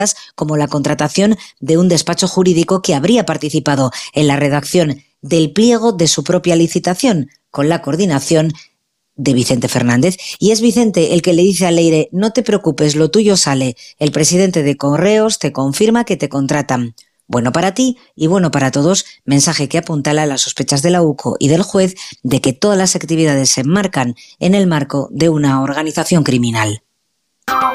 como la contratación de un despacho jurídico que habría participado en la redacción del pliego de su propia licitación, con la coordinación de Vicente Fernández. Y es Vicente el que le dice a Leire: no te preocupes, lo tuyo sale. El presidente de Correos te confirma que te contratan. Bueno para ti y bueno para todos, mensaje que apuntala las sospechas de la UCO y del juez de que todas las actividades se enmarcan en el marco de una organización criminal.